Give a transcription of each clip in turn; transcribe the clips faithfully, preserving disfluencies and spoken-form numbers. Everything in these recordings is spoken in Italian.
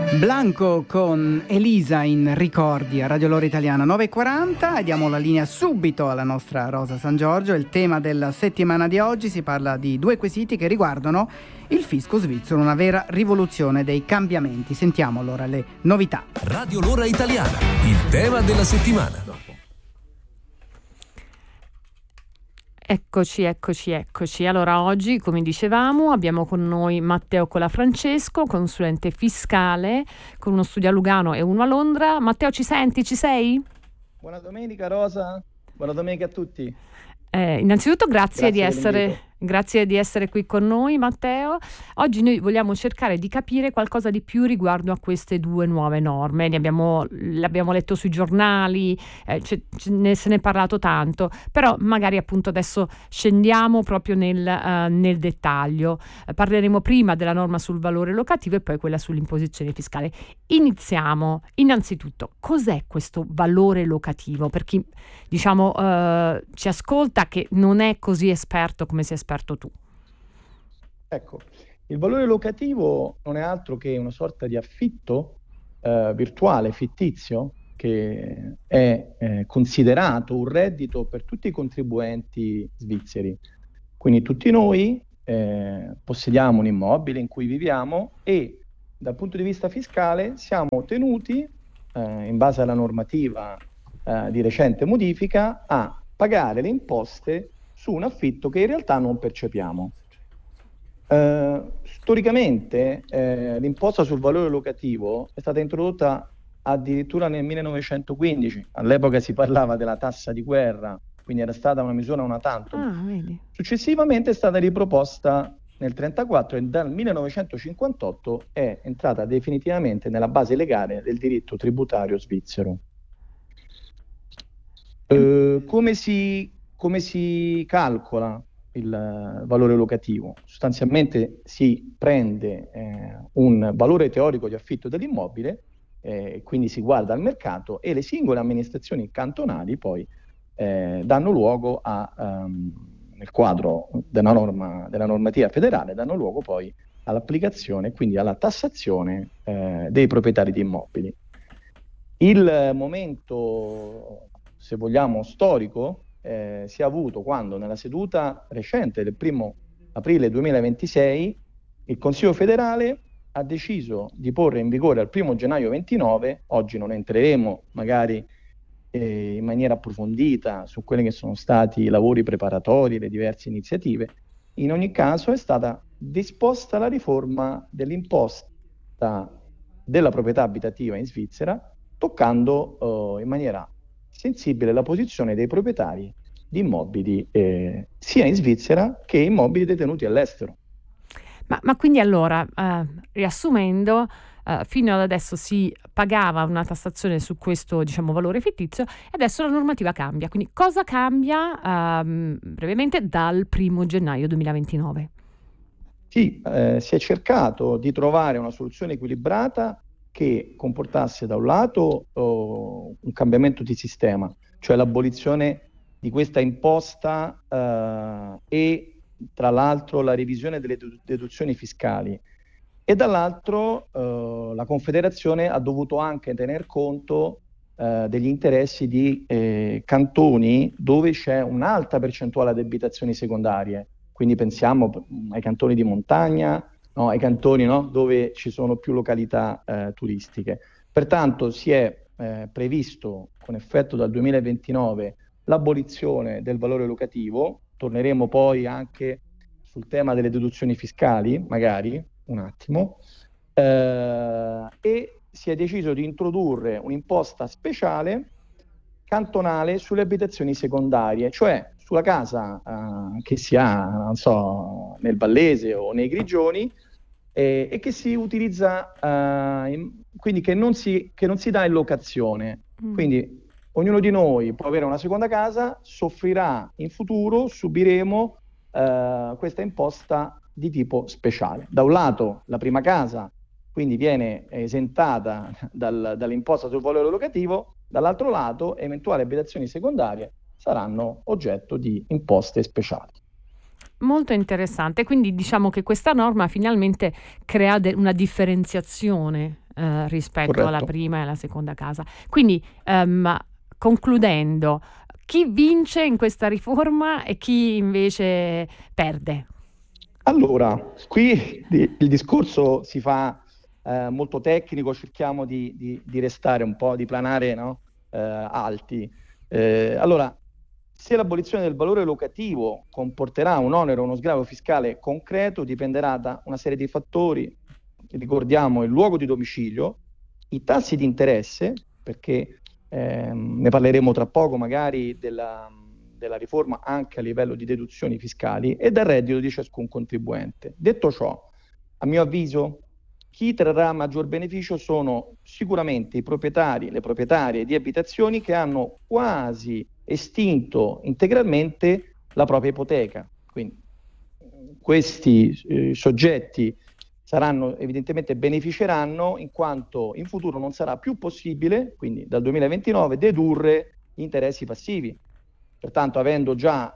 Blanco con Elisa in Ricordi a Radio Lora Italiana nove e quaranta, e diamo la linea subito alla nostra Rosa San Giorgio. Il tema della settimana di oggi: si parla di due quesiti che riguardano il fisco svizzero, una vera rivoluzione dei cambiamenti. Sentiamo allora le novità. Radio Lora Italiana, il tema della settimana. Eccoci, eccoci, eccoci. Allora, oggi, come dicevamo, abbiamo con noi Matteo Colafrancesco, consulente fiscale, con uno studio a Lugano e uno a Londra. Matteo, ci senti? Ci sei? Buona domenica, Rosa. Buona domenica a tutti. Eh, innanzitutto grazie, Grazie di essere, grazie di essere qui con noi, Matteo. Oggi noi vogliamo cercare di capire qualcosa di più riguardo a queste due nuove norme. Ne abbiamo, l'abbiamo letto sui giornali, eh, ce, ce ne, se ne è parlato tanto, però magari appunto adesso scendiamo proprio nel, uh, nel dettaglio. Eh, parleremo prima della norma sul valore locativo e poi quella sull'imposizione fiscale. Iniziamo innanzitutto, cos'è questo valore locativo? Per chi diciamo uh, ci ascolta che non è così esperto come sei esperto tu. Ecco, il valore locativo non è altro che una sorta di affitto eh, virtuale, fittizio, che è eh, considerato un reddito per tutti i contribuenti svizzeri. Quindi tutti noi eh, possediamo un immobile in cui viviamo e dal punto di vista fiscale siamo tenuti, eh, in base alla normativa eh, di recente modifica, a pagare le imposte su un affitto che in realtà non percepiamo. Eh, storicamente eh, l'imposta sul valore locativo è stata introdotta addirittura nel millenovecentoquindici. All'epoca si parlava della tassa di guerra, quindi era stata una misura una tantum. Ah, vedi. Successivamente è stata riproposta nel millenovecentotrentaquattro e dal millenovecentocinquantotto è entrata definitivamente nella base legale del diritto tributario svizzero. Eh, come si, come si calcola il valore locativo? Sostanzialmente si prende eh, un valore teorico di affitto dell'immobile, eh, quindi si guarda al mercato e le singole amministrazioni cantonali poi eh, danno luogo a, um, nel quadro della, norma, della normativa federale, danno luogo poi all'applicazione, quindi alla tassazione eh, dei proprietari di immobili. Il momento, se vogliamo, storico eh, si è avuto quando nella seduta recente del primo aprile duemilaventisei il Consiglio federale ha deciso di porre in vigore al primo gennaio ventinove, oggi non entreremo magari eh, in maniera approfondita su quelli che sono stati i lavori preparatori, le diverse iniziative, in ogni caso è stata disposta la riforma dell'imposta della proprietà abitativa in Svizzera, toccando eh, in maniera sensibile la posizione dei proprietari di immobili eh, sia in Svizzera che immobili detenuti all'estero. Ma, ma quindi allora, eh, riassumendo, eh, fino ad adesso si pagava una tassazione su questo, diciamo, valore fittizio e adesso la normativa cambia. Quindi cosa cambia ehm, brevemente dal primo gennaio duemilaventinove? Sì, eh, si è cercato di trovare una soluzione equilibrata che comportasse da un lato oh, un cambiamento di sistema, cioè l'abolizione di questa imposta eh, e tra l'altro la revisione delle deduzioni fiscali, e dall'altro eh, la Confederazione ha dovuto anche tener conto eh, degli interessi di eh, cantoni dove c'è un'alta percentuale di abitazioni secondarie, quindi pensiamo ai cantoni di montagna, no, ai cantoni no, dove ci sono più località eh, turistiche. Pertanto si è eh, previsto con effetto dal duemilaventinove l'abolizione del valore locativo. Torneremo poi anche sul tema delle deduzioni fiscali, magari un attimo, eh, e si è deciso di introdurre un'imposta speciale cantonale sulle abitazioni secondarie, cioè sulla casa eh, che si ha, non so, nel Vallese o nei Grigioni, eh, e che si utilizza, eh, in, quindi che non si, che non si dà in locazione. Mm. Quindi ognuno di noi può avere una seconda casa, soffrirà in futuro, subiremo eh, questa imposta di tipo speciale. Da un lato la prima casa quindi viene esentata dal, dall'imposta sul valore locativo, dall'altro lato eventuali abitazioni secondarie saranno oggetto di imposte speciali. Molto interessante, quindi diciamo che questa norma finalmente crea de- una differenziazione eh, rispetto Corretto. alla prima e alla seconda casa. Quindi, ehm, concludendo, chi vince in questa riforma e chi invece perde? Allora, qui di- il discorso si fa eh, molto tecnico, cerchiamo di, di- di restare un po', di planare, no? Eh, alti. Eh, allora, se l'abolizione del valore locativo comporterà un onere o uno sgravio fiscale concreto, dipenderà da una serie di fattori. Ricordiamo il luogo di domicilio, i tassi di interesse, perché ehm, ne parleremo tra poco magari della, della riforma anche a livello di deduzioni fiscali, e dal reddito di ciascun contribuente. Detto ciò, a mio avviso, chi trarrà maggior beneficio sono sicuramente i proprietari, le proprietarie di abitazioni che hanno quasi estinto integralmente la propria ipoteca. Quindi questi eh, soggetti saranno evidentemente beneficeranno in quanto in futuro non sarà più possibile, quindi dal duemilaventinove, dedurre gli interessi passivi. Pertanto, avendo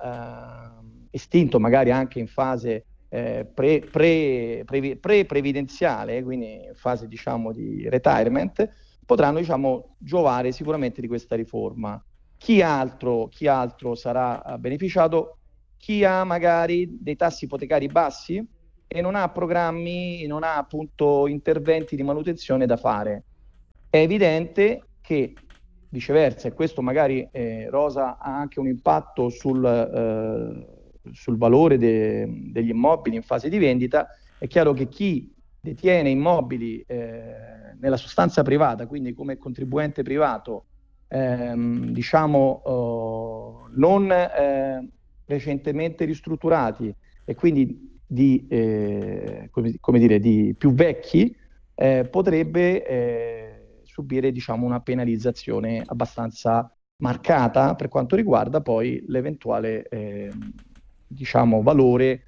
già eh, estinto magari anche in fase eh, pre, pre, pre, pre-previdenziale, quindi in fase diciamo di retirement, potranno diciamo giovare sicuramente di questa riforma. Chi altro, chi altro sarà eh, beneficiato? Chi ha magari dei tassi ipotecari bassi e non ha programmi, non ha appunto interventi di manutenzione da fare. È evidente che viceversa, e questo magari eh, Rosa ha anche un impatto sul, eh, sul valore de- degli immobili in fase di vendita, è chiaro che chi detiene immobili eh, nella sostanza privata, quindi come contribuente privato, ehm, diciamo eh, non eh, recentemente ristrutturati e quindi di, eh, come, come dire, di più vecchi, eh, potrebbe eh, subire diciamo, una penalizzazione abbastanza marcata per quanto riguarda poi l'eventuale eh, diciamo, valore,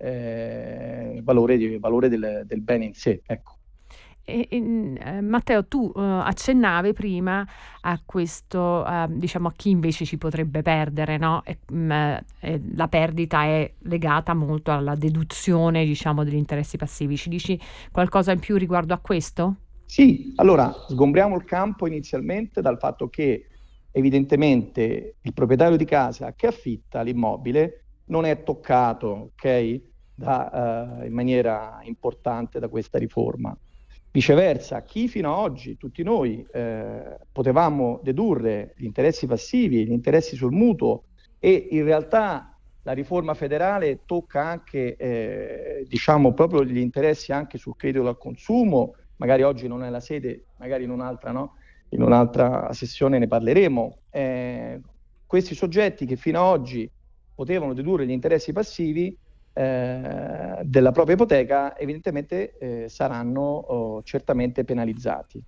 eh, valore, di, valore del, del bene in sé. Ecco. E, e, eh, Matteo, tu eh, accennavi prima a questo, eh, diciamo a chi invece ci potrebbe perdere, no? E, mh, e la perdita è legata molto alla deduzione, diciamo, degli interessi passivi. Ci dici qualcosa in più riguardo a questo? Sì, allora sgombriamo il campo inizialmente dal fatto che evidentemente il proprietario di casa che affitta l'immobile non è toccato, ok, da, eh, in maniera importante da questa riforma. Viceversa, chi fino ad oggi, tutti noi, eh, potevamo dedurre gli interessi passivi, gli interessi sul mutuo, e in realtà la riforma federale tocca anche, eh, diciamo, proprio gli interessi anche sul credito al consumo, magari oggi non è la sede, magari in un'altra, no? In un'altra sessione ne parleremo. Eh, questi soggetti che fino ad oggi potevano dedurre gli interessi passivi eh, della propria ipoteca, evidentemente eh, saranno oh, certamente penalizzati.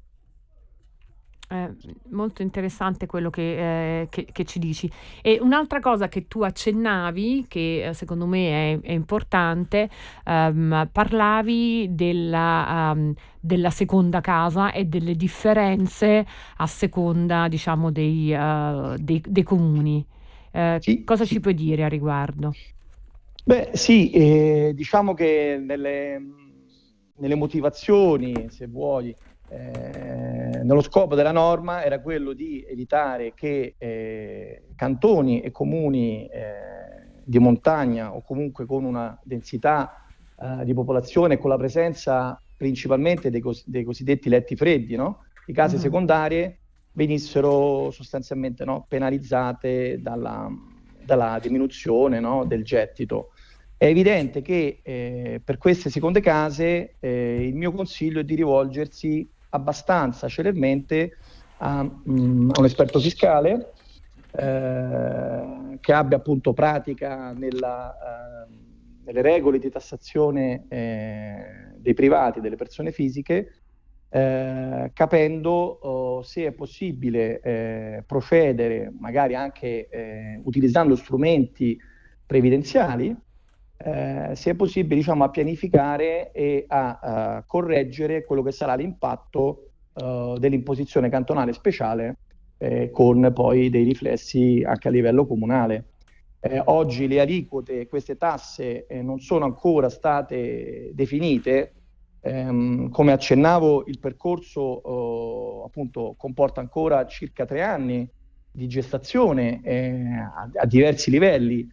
Eh, molto interessante quello che, eh, che, che ci dici. E un'altra cosa che tu accennavi, che eh, secondo me è, è importante, ehm, parlavi della, um, della seconda casa e delle differenze a seconda, diciamo, dei, uh, dei, dei comuni. Eh, Sì, cosa sì. ci puoi dire a riguardo? Beh, sì, eh, diciamo che nelle, nelle motivazioni, se vuoi, eh, nello scopo della norma era quello di evitare che eh, cantoni e comuni eh, di montagna o comunque con una densità eh, di popolazione e con la presenza principalmente dei, cos- dei cosiddetti letti freddi, no? Di case Mhm. secondarie venissero sostanzialmente no, penalizzate dalla, dalla diminuzione no, del gettito. È evidente che eh, per queste seconde case eh, il mio consiglio è di rivolgersi abbastanza celermente a, mh, a un esperto fiscale eh, che abbia appunto pratica nella, eh, nelle regole di tassazione eh, dei privati, delle persone fisiche, eh, capendo oh, se è possibile eh, procedere magari anche eh, utilizzando strumenti previdenziali, eh, se è possibile diciamo, a pianificare e a, a correggere quello che sarà l'impatto eh, dell'imposizione cantonale speciale eh, con poi dei riflessi anche a livello comunale. Eh, oggi le aliquote, queste tasse eh, non sono ancora state definite, Ehm, come accennavo, il percorso eh, appunto comporta ancora circa tre anni di gestazione eh, a, a diversi livelli.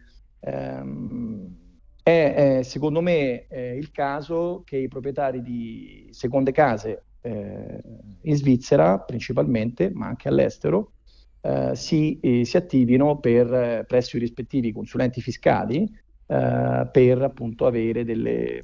Ehm, è, è secondo me eh, il caso che i proprietari di seconde case eh, in Svizzera principalmente, ma anche all'estero, eh, si, eh, si attivino per, eh, presso i rispettivi consulenti fiscali eh, per appunto avere delle,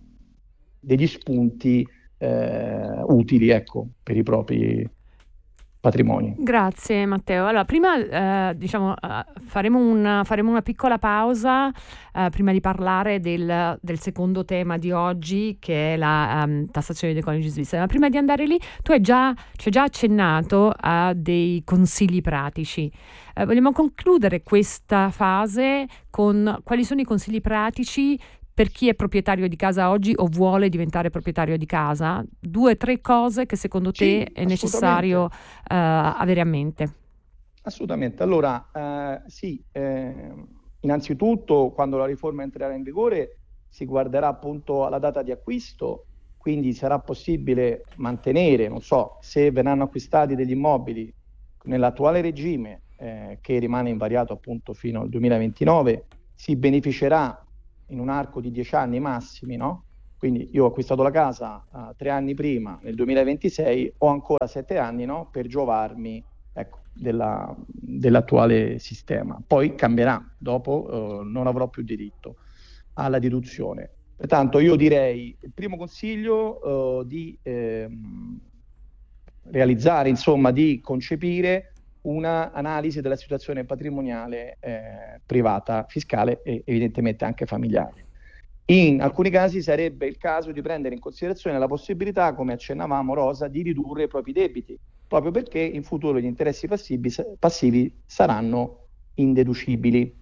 degli spunti eh, utili, ecco, per i propri patrimoni. Grazie Matteo. Allora, prima eh, diciamo eh, faremo, una, faremo una piccola pausa eh, prima di parlare del, del secondo tema di oggi, che è la um, tassazione dei coniugi svizzeri. Ma prima di andare lì, tu hai già, ci hai già accennato a dei consigli pratici. Eh, vogliamo concludere questa fase con quali sono i consigli pratici per chi è proprietario di casa oggi o vuole diventare proprietario di casa? Due o tre cose che secondo Sì, te è necessario uh, avere a mente. Assolutamente. Allora, eh, sì, eh, innanzitutto quando la riforma entrerà in vigore si guarderà appunto alla data di acquisto, quindi sarà possibile mantenere, non so, se verranno acquistati degli immobili nell'attuale regime, eh, che rimane invariato appunto fino al duemilaventinove, si beneficerà in un arco di dieci anni massimi, no? Quindi io ho acquistato la casa uh, tre anni prima, nel duemilaventisei, ho ancora sette anni, no? Per giovarmi, ecco, della, dell'attuale sistema. Poi cambierà, dopo uh, non avrò più diritto alla deduzione. Pertanto io direi, il primo consiglio uh, di ehm, realizzare, insomma, di concepire una analisi della situazione patrimoniale eh, privata, fiscale e evidentemente anche familiare. In alcuni casi sarebbe il caso di prendere in considerazione la possibilità, come accennavamo Rosa, di ridurre i propri debiti, proprio perché in futuro gli interessi passivi, passivi saranno indeducibili.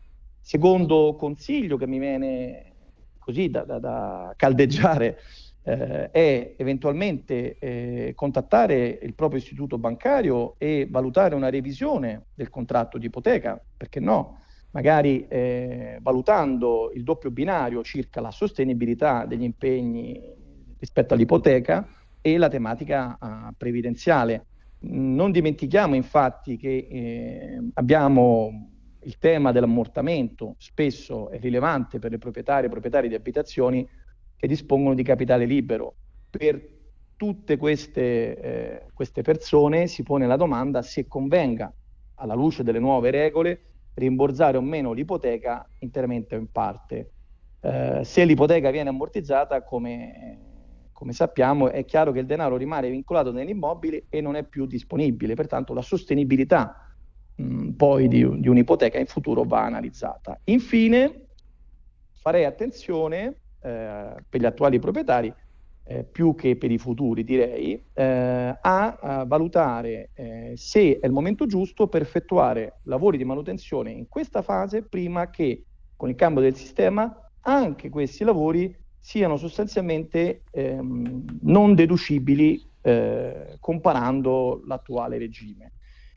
Secondo consiglio che mi viene così da, da, da caldeggiare Eh, è eventualmente eh, contattare il proprio istituto bancario e valutare una revisione del contratto di ipoteca, perché no? Magari eh, valutando il doppio binario circa la sostenibilità degli impegni rispetto all'ipoteca e la tematica eh, previdenziale. Non dimentichiamo infatti che eh, abbiamo il tema dell'ammortamento, spesso è rilevante per le proprietarie e proprietari di abitazioni che dispongono di capitale libero. Per tutte queste, eh, queste persone si pone la domanda se convenga, alla luce delle nuove regole, rimborsare o meno l'ipoteca interamente o in parte. Eh, se l'ipoteca viene ammortizzata, come, come sappiamo, è chiaro che il denaro rimane vincolato nell'immobile e non è più disponibile, pertanto la sostenibilità mh, poi di, di un'ipoteca in futuro va analizzata. Infine, farei attenzione Eh, per gli attuali proprietari, eh, più che per i futuri direi, eh, a, a valutare eh, se è il momento giusto per effettuare lavori di manutenzione in questa fase, prima che con il cambio del sistema anche questi lavori siano sostanzialmente ehm, non deducibili eh, comparando l'attuale regime.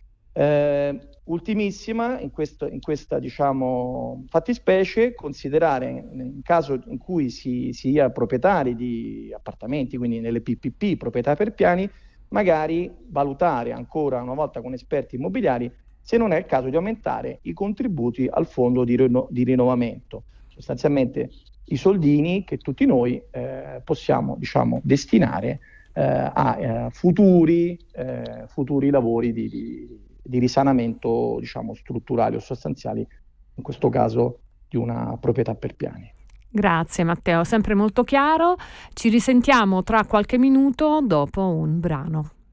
Eh, ultimissima, in, questo, in questa diciamo, fattispecie, considerare in caso in cui si sia proprietari di appartamenti, quindi nelle P P P, proprietà per piani, magari valutare ancora una volta con esperti immobiliari se non è il caso di aumentare i contributi al fondo di, rinno- di rinnovamento, sostanzialmente i soldini che tutti noi eh, possiamo diciamo, destinare eh, a eh, futuri, eh, futuri lavori di, di di risanamento diciamo strutturali o sostanziali, in questo caso di una proprietà per piani. Grazie Matteo, sempre molto chiaro. Ci risentiamo tra qualche minuto dopo un brano.